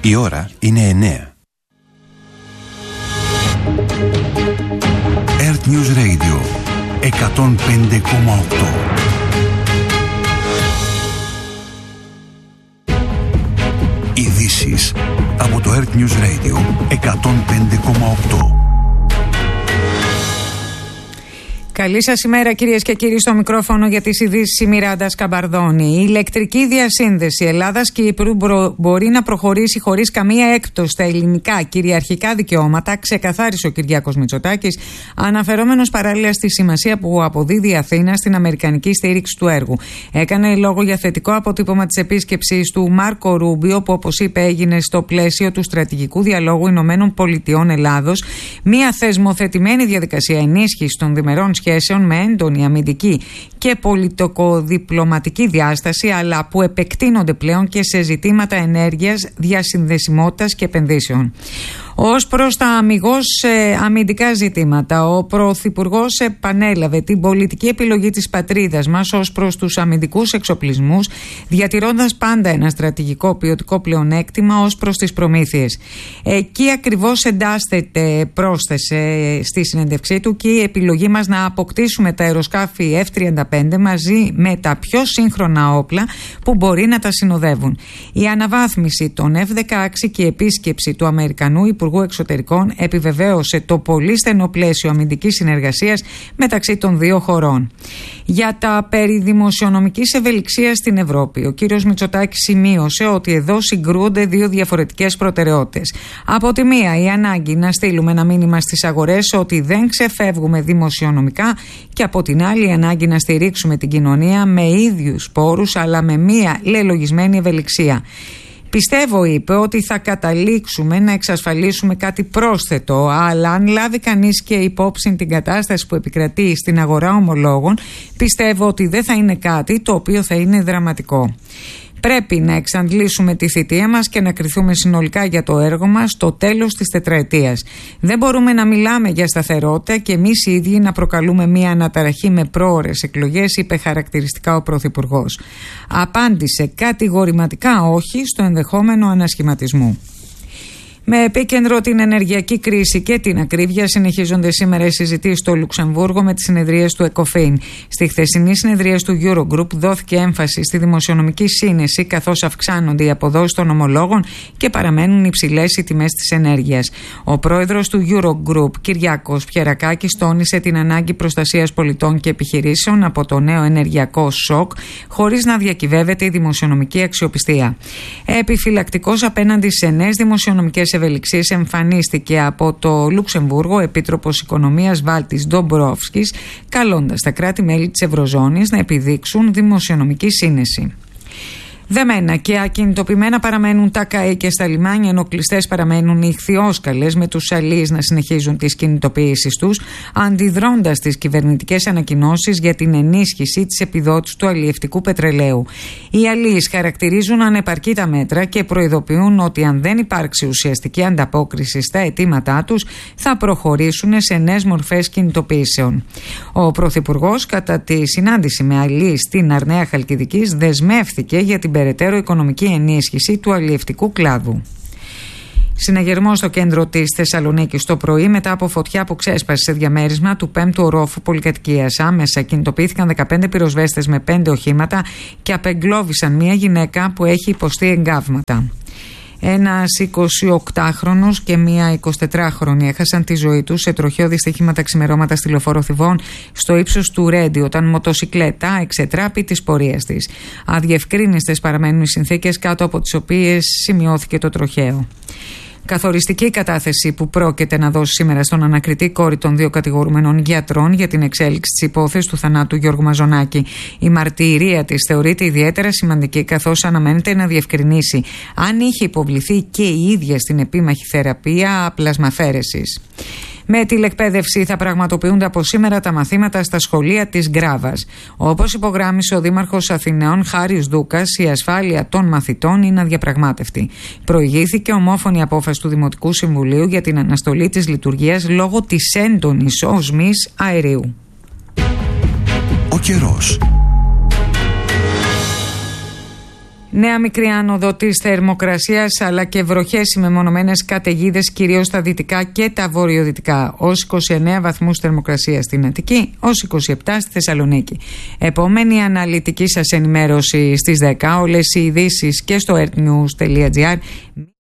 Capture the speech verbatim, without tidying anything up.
Η ώρα είναι εννέα. Earth News Radio εκατόν πέντε κόμμα οκτώ. Ειδήσεις από το Earth News Radio εκατόν πέντε κόμμα οκτώ. Καλή σας ημέρα, κυρίες και κύριοι, στο μικρόφωνο για τις ειδήσεις η Μιράντα Σκαμπαρδόνη. Η ηλεκτρική διασύνδεση Ελλάδας και Κύπρου μπορεί να προχωρήσει χωρίς καμία έκπτωση στα ελληνικά κυριαρχικά δικαιώματα, ξεκαθάρισε ο Κυριάκος Μητσοτάκης, αναφερόμενος παράλληλα στη σημασία που αποδίδει η Αθήνα στην αμερικανική στήριξη του έργου. Έκανε λόγο για θετικό αποτύπωμα της επίσκεψης του Μάρκο Ρούμπιο, που όπως είπε έγινε στο πλαίσιο του στρατηγικού διαλόγου Ηνωμένων Πολιτειών Ελλάδος, μια θεσμοθετημένη διαδικασία ενίσχυσης των διμερών σχέσεων με έντονη αμυντική και πολιτικοδιπλωματική διάσταση, αλλά που επεκτείνονται πλέον και σε ζητήματα ενέργειας, διασυνδεσιμότητας και επενδύσεων. Ως προς τα αμιγώς ε, αμυντικά ζητήματα, ο Πρωθυπουργός επανέλαβε την πολιτική επιλογή της πατρίδας μας ως προς τους αμυντικούς εξοπλισμούς, διατηρώντας πάντα ένα στρατηγικό ποιοτικό πλεονέκτημα ως προς τις προμήθειες. Εκεί ακριβώς εντάσσεται, πρόσθεσε στη συνέντευξή του, και η επιλογή μας να αποκτήσουμε τα αεροσκάφη εφ τριάντα πέντε μαζί με τα πιο σύγχρονα όπλα που μπορεί να τα συνοδεύουν. Η αναβάθμιση των εφ δεκαέξι και η επίσκεψη του Αμερικανού Υπουργού Εξωτερικών επιβεβαίωσε το πολύ στενό πλαίσιο αμυντικής συνεργασίας μεταξύ των δύο χωρών. Για τα περί δημοσιονομικής ευελιξίας στην Ευρώπη, ο κύριος Μητσοτάκης σημείωσε ότι εδώ συγκρούονται δύο διαφορετικές προτεραιότητες. Από τη μία, η ανάγκη να στείλουμε ένα μήνυμα στις αγορές ότι δεν ξεφεύγουμε δημοσιονομικά, και από την άλλη, η ανάγκη να στηρίξουμε την κοινωνία με ίδιους πόρους αλλά με μία λελογισμένη ευελιξία. Πιστεύω, είπε, ότι θα καταλήξουμε να εξασφαλίσουμε κάτι πρόσθετο, αλλά αν λάβει κανείς και υπόψη την κατάσταση που επικρατεί στην αγορά ομολόγων, πιστεύω ότι δεν θα είναι κάτι το οποίο θα είναι δραματικό. Πρέπει να εξαντλήσουμε τη θητεία μας και να κριθούμε συνολικά για το έργο μας στο τέλος της τετραετίας. Δεν μπορούμε να μιλάμε για σταθερότητα και εμείς οι ίδιοι να προκαλούμε μια αναταραχή με πρόωρες εκλογές, είπε χαρακτηριστικά ο Πρωθυπουργός. Απάντησε κατηγορηματικά όχι στο ενδεχόμενο ανασχηματισμού. Με επίκεντρο την ενεργειακή κρίση και την ακρίβεια, συνεχίζονται σήμερα οι συζητήσεις στο Λουξεμβούργο με τις συνεδρίες του ΕΚΟΦΗΝ. Στη χθεσινή συνεδρία του Eurogroup δόθηκε έμφαση στη δημοσιονομική σύνεση, καθώς αυξάνονται οι αποδόσεις των ομολόγων και παραμένουν υψηλές οι τιμές της ενέργειας. Ο πρόεδρος του Eurogroup, Κυριάκος Πιερακάκης, τόνισε την ανάγκη προστασίας πολιτών και επιχειρήσεων από το νέο ενεργειακό σοκ, χωρίς να διακυβεύεται η δημοσιονομική αξιοπιστία. Επιφυλακτικός απέναντι σε νέες δημοσιονομικές ευελιξίες εμφανίστηκε από το Λουξεμβούργο ο Επίτροπος Οικονομίας Βάλτης Ντομπρόφσκης, καλώντας τα κράτη-μέλη της Ευρωζώνης να επιδείξουν δημοσιονομική σύνεση. Δεμένα και ακινητοποιημένα παραμένουν τα ΚΑΕ και στα λιμάνια, ενώ κλειστές παραμένουν οι ιχθυόσκαλες, με τους αλείς να συνεχίζουν τις κινητοποιήσεις τους, αντιδρώντας τις κυβερνητικές ανακοινώσεις για την ενίσχυση της επιδότησης του αλλιευτικού πετρελαίου. Οι αλείς χαρακτηρίζουν ανεπαρκή τα μέτρα και προειδοποιούν ότι αν δεν υπάρξει ουσιαστική ανταπόκριση στα αιτήματά τους, θα προχωρήσουν σε νέες μορφές κινητοποιήσεων. Ο Πρωθυπουργός, κατά τη συνάντηση με αλείς στην Αρναία Χαλκιδικής, δεσμεύθηκε για την περαιτέρω οικονομική ενίσχυση του αλλιευτικού κλάδου. Συναγερμό στο κέντρο της Θεσσαλονίκης το πρωί μετά από φωτιά που ξέσπασε σε διαμέρισμα του πέμπτου ορόφου πολυκατοικίας. Άμεσα κινητοποιήθηκαν δεκαπέντε πυροσβέστες με πέντε οχήματα και απεγκλώβησαν μια γυναίκα που έχει υποστεί εγκάβματα. Ένας εικοσιοκτάχρονος και μία εικοσιτετράχρονη έχασαν τη ζωή τους σε τροχαίο δυστύχημα τα ξημερώματα στη λεωφόρο Θηβών στο ύψος του Ρέντι, όταν μοτοσικλέτα εξετράπη της πορείας της. Αδιευκρίνιστες παραμένουν οι συνθήκες κάτω από τις οποίες σημειώθηκε το τροχαίο. Καθοριστική κατάθεση που πρόκειται να δώσει σήμερα στον ανακριτή κόρη των δύο κατηγορούμενων γιατρών για την εξέλιξη της υπόθεσης του θανάτου Γιώργου Μαζονάκη. Η μαρτυρία της θεωρείται ιδιαίτερα σημαντική, καθώς αναμένεται να διευκρινίσει αν είχε υποβληθεί και η ίδια στην επίμαχη θεραπεία πλασμαφέρεσης. Με τηλεκπαίδευση θα πραγματοποιούνται από σήμερα τα μαθήματα στα σχολεία της Γκράβας. Όπως υπογράμμισε ο Δήμαρχος Αθηναίων Χάρης Δούκας, η ασφάλεια των μαθητών είναι αδιαπραγμάτευτη. Προηγήθηκε ομόφωνη απόφαση του Δημοτικού Συμβουλίου για την αναστολή της λειτουργίας λόγω της έντονης οσμής αερίου. Ο καιρός. Νέα μικρή άνοδο της θερμοκρασίας αλλά και βροχές με μεμονωμένες καταιγίδες κυρίως στα δυτικά και τα βορειοδυτικά. Ως είκοσι εννέα βαθμούς θερμοκρασία στην Αττική, ως είκοσι επτά στη Θεσσαλονίκη. Επόμενη αναλυτική σας ενημέρωση στις δέκα. Όλες οι ειδήσεις και στο earthnews τελεία gr.